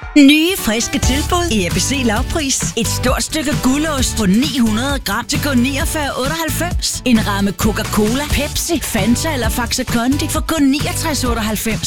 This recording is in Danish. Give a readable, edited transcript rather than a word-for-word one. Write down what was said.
Nye, friske tilbud i ABC Lavpris. Et stort stykke gulost på 900 gram til kun 49,98. En ramme Coca-Cola, Pepsi, Fanta eller Faxe Kondi for kun 69,98.